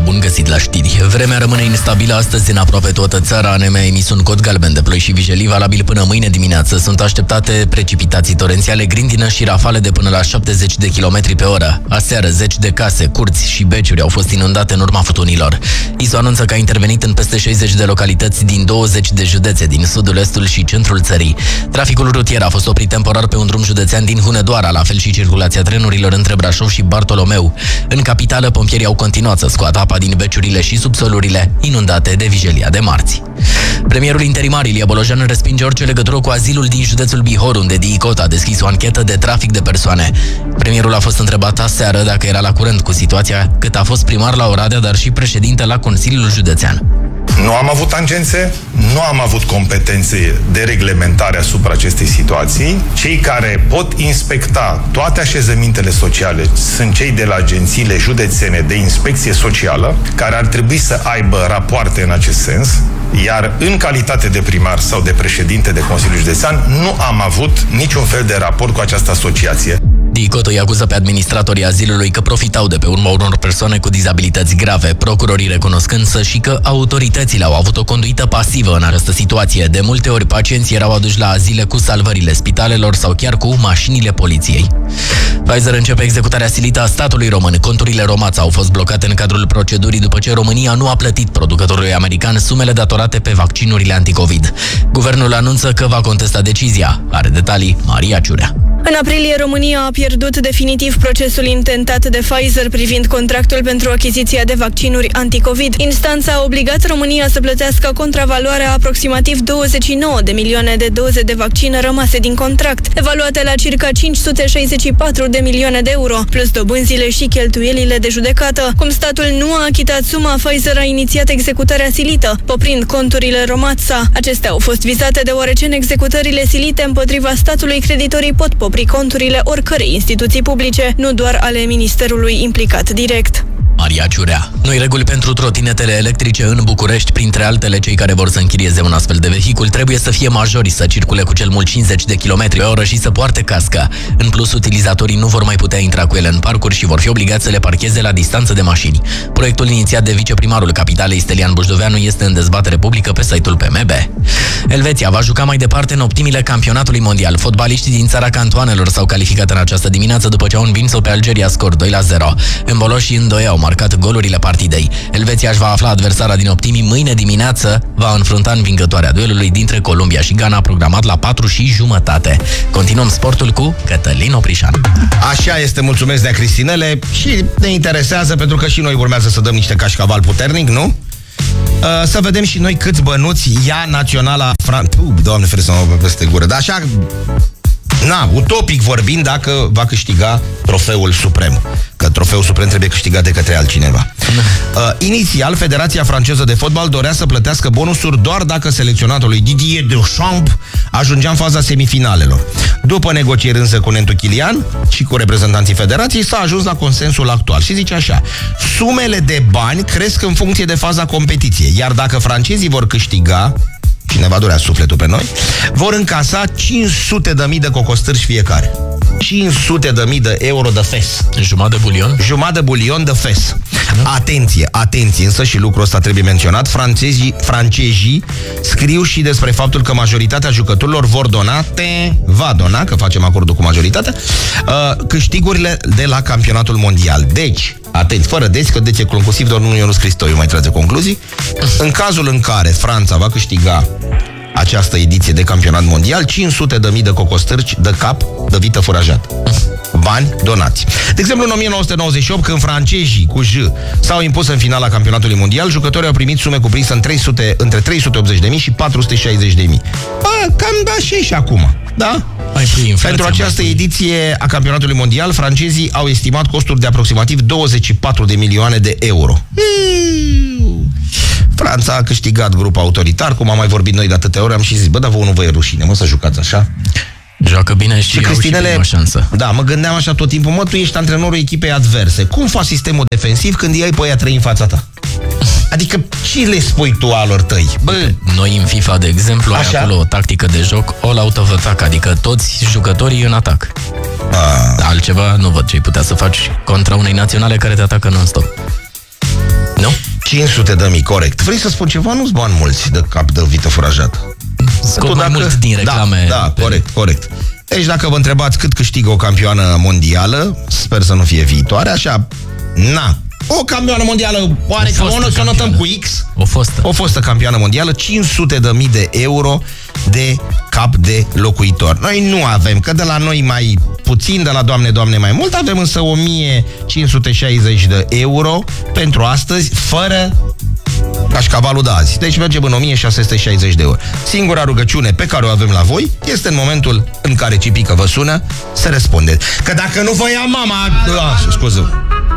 bun găsit la știri. Vremea rămâne instabilă astăzi în aproape toată țara. ANM a emis un cod galben de ploi și vijelii valabil până mâine dimineață. Sunt așteptate precipitații torențiale, grindină și rafale de până la 70 de km pe oră. Aseară, zeci de case, curți și beciuri au fost inundate în urma furtunilor. ISO anunță că a intervenit în peste 60 de localități din 20 de județe din sudul, estul și centrul țării. Traficul rutier a fost oprit temporar pe un drum județean din Hunedoara, la fel și circulația trenurilor între Brașov și Bartolomeu. În capitală, pompierii au continuat să scoată apa din beciurile și subsolurile inundate de vijelia de marți. Premierul interimar Ilie Bolojan respinge orice legătură cu azilul din județul Bihor, unde DICOT a deschis o anchetă de trafic de persoane. Premierul a fost întrebat aseară dacă era la curent cu situația, cât a fost primar la Oradea, dar și președinte la Consiliul Județean. Nu am avut tangențe, nu am avut competențe de reglementare asupra acestei situații. Cei care pot inspecta toate așezămintele sociale sunt cei de la agențiile județene de inspecție socială, care ar trebui să aibă rapoarte în acest sens, iar în calitate de primar sau de președinte de Consiliul Județean nu am avut niciun fel de raport cu această asociație. DICOT îi acuză pe administratorii azilului că profitau de pe urma unor persoane cu dizabilități grave, procurorii recunosc însă și că autoritățile au avut o conduită pasivă în această situație. De multe ori pacienții erau aduși la azile cu salvările spitalelor sau chiar cu mașinile poliției. Pfizer începe executarea silită a statului român. Conturile Romața au fost blocate în cadrul procedurii după ce România nu a plătit producătorului american sumele datorate pe vaccinurile anticovid. Guvernul anunță că va contesta decizia. Are detalii Maria Ciurea. În aprilie, România a pierdut definitiv procesul intentat de Pfizer privind contractul pentru achiziția de vaccinuri anticovid. Instanța a obligat România să plătească contravaloarea aproximativ 29 de milioane de doze de vaccin rămase din contract, evaluate la circa 564 de milioane de euro, plus dobânzile și cheltuielile de judecată. Cum statul nu a achitat suma, Pfizer a inițiat executarea silită, poprind conturile Romața. Acestea au fost vizate deoarece în executările silite împotriva statului creditorii pot popri conturile oricărei instituții publice, nu doar ale ministerului implicat direct. Maria Ciurea. Noi reguli pentru trotinetele electrice în București, printre altele, cei care vor să închirieze un astfel de vehicul trebuie să fie majori, să circule cu cel mult 50 de km pe oră și să poarte casca. În plus, utilizatorii nu vor mai putea intra cu ele în parcuri și vor fi obligați să le parcheze la distanță de mașini. Proiectul inițiat de viceprimarul capitalei Stelian Bujdoveanu este în dezbatere publică pe site-ul PMB. Elveția va juca mai departe în optimile campionatului mondial. Fotbaliștii din țara cantoanelor s-au calificat în această dimineață după ce au învins-o pe Algeria scor 2-0. Îmbolo și Îndoie au marcat golurile partidei. Elveția își va afla adversara din optimii mâine dimineață, va înfrunta învingătoarea duelului dintre Columbia și Ghana, programat la 4:30. Continuăm sportul cu Cătălin Oprișan. Așa este, mulțumesc de Cristinele și ne interesează pentru că și noi urmează să dăm niște cașcaval puternic, nu? Să vedem și noi câți bănuți ia naționala Doamne ferește să mă peste gură. Dar așa, utopic vorbind, dacă va câștiga trofeul suprem. Că trofeul suprem trebuie câștigat de către altcineva. Inițial, Federația Franceză de Fotbal dorea să plătească bonusuri doar dacă selecționatul lui Didier Deschamps ajungea în faza semifinalelor. După negocieri însă cu Nentu Chilian și cu reprezentanții federației, s-a ajuns la consensul actual și zice așa: sumele de bani cresc în funcție de faza competiției, iar dacă francezii vor câștiga, și ne va durea sufletul pe noi, vor încasa 500.000 de cocostârși fiecare. 500.000 de euro de fes. Jumătate de bulion? Jumătate de bulion de fes. Atenție, însă, și lucrul ăsta trebuie menționat, francezii scriu și despre faptul că majoritatea jucătorilor va dona, că facem acordul cu majoritatea, câștigurile de la campionatul mondial. Deci, atenți, fără că e conclusiv, doar Ionuț Cristoiu mai trage concluzii. În cazul în care Franța va câștiga această ediție de campionat mondial, 500.000 de cocostârci de cap de vită furajat. Bani donați. De exemplu, în 1998, când francezii cu J s-au impus în finala campionatului mondial, jucătorii au primit sume cuprinse între 380.000 și 460.000. Cam da și acum. Da? Pentru această ediție a campionatului mondial, francezii au estimat costuri de aproximativ 24 de milioane de euro. Franța a câștigat grupul autoritar, cum am mai vorbit noi de atâtea ori, am și zis, dar vouă nu vă e rușine, să jucați așa? Joacă bine și Cristinele, au și prima șansă. Da, mă gândeam așa tot timpul, tu ești antrenorul echipei adverse. Cum faci sistemul defensiv când îi ai pe aia trei în fața ta? Adică ce le spui tu alor tăi? Noi în FIFA, de exemplu, ai acolo o tactică de joc all out of attack, adică toți jucătorii în atac. Altceva nu văd ce ai putea să faci contra unei naționale care te atacă non-stop. Nu? 500.000, corect. Vrei să spun ceva? Nu-s bani mulți de cap de vită furajată. Scot mai mult din reclame. Da, corect. Deci dacă vă întrebați cât câștigă o campioană mondială, sper să nu fie viitoare, așa, o campioană mondială, oare că o să notăm cu X? O fostă campioană mondială, 500.000 de euro de cap de locuitor. Noi nu avem, că de la noi mai puțin, de la Doamne mai mult, avem însă 1560 de euro pentru astăzi, fără cașcavalul de azi. Deci mergem în 1660 de euro. Singura rugăciune pe care o avem la voi este în momentul în care Cipică vă sună să răspundeți. Că dacă nu vă ia mama... Scuză.